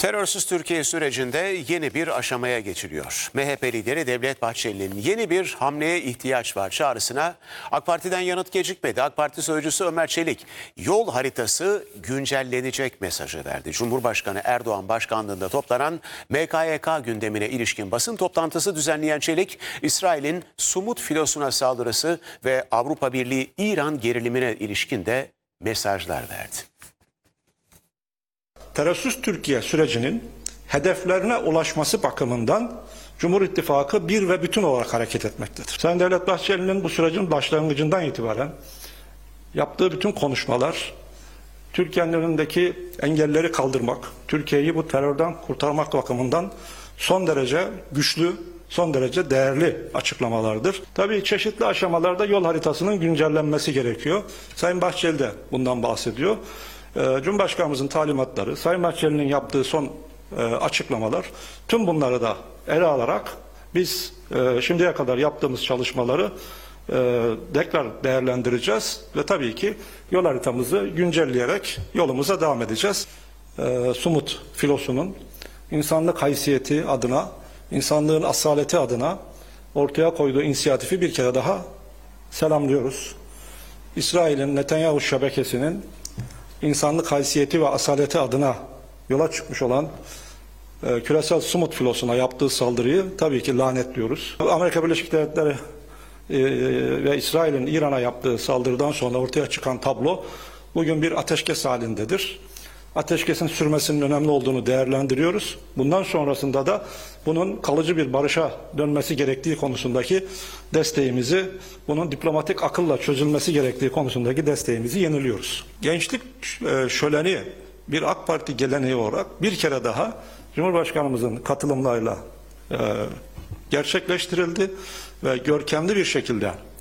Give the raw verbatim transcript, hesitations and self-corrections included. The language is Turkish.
Terörsüz Türkiye sürecinde yeni bir aşamaya geçiliyor. M H P lideri Devlet Bahçeli'nin yeni bir hamleye ihtiyaç var çağrısına AK Parti'den yanıt gecikmedi. AK Parti sözcüsü Ömer Çelik yol haritası güncellenecek mesajı verdi. Cumhurbaşkanı Erdoğan başkanlığında toplanan M K Y K gündemine ilişkin basın toplantısı düzenleyen Çelik, İsrail'in Sumut filosuna saldırısı ve Avrupa Birliği İran gerilimine ilişkin de mesajlar verdi. Terörsüz Türkiye sürecinin hedeflerine ulaşması bakımından Cumhur İttifakı bir ve bütün olarak hareket etmektedir. Sayın Devlet Bahçeli'nin bu sürecin başlangıcından itibaren yaptığı bütün konuşmalar, Türkiye'nin önündeki engelleri kaldırmak, Türkiye'yi bu terörden kurtarmak bakımından son derece güçlü, son derece değerli açıklamalardır. Tabii çeşitli aşamalarda yol haritasının güncellenmesi gerekiyor. Sayın Bahçeli de bundan bahsediyor. Cumhurbaşkanımızın talimatları, Sayın Bahçeli'nin yaptığı son e, açıklamalar, tüm bunları da ele alarak biz e, şimdiye kadar yaptığımız çalışmaları e, tekrar değerlendireceğiz ve tabii ki yol haritamızı güncelleyerek yolumuza devam edeceğiz. E, Sumut filosunun insanlık haysiyeti adına, insanlığın asaleti adına ortaya koyduğu inisiyatifi bir kere daha selamlıyoruz. İsrail'in Netanyahu şebekesinin insanlık haysiyeti ve asaleti adına yola çıkmış olan e, küresel Sumut filosuna yaptığı saldırıyı tabii ki lanetliyoruz. Amerika Birleşik Devletleri e, ve İsrail'in İran'a yaptığı saldırıdan sonra ortaya çıkan tablo bugün bir ateşkes halindedir. Ateşkesin sürmesinin önemli olduğunu değerlendiriyoruz. Bundan sonrasında da bunun kalıcı bir barışa dönmesi gerektiği konusundaki desteğimizi, bunun diplomatik akılla çözülmesi gerektiği konusundaki desteğimizi yeniliyoruz. Gençlik şöleni bir AK Parti geleneği olarak bir kere daha Cumhurbaşkanımızın katılımlarıyla gerçekleştirildi ve görkemli bir şekilde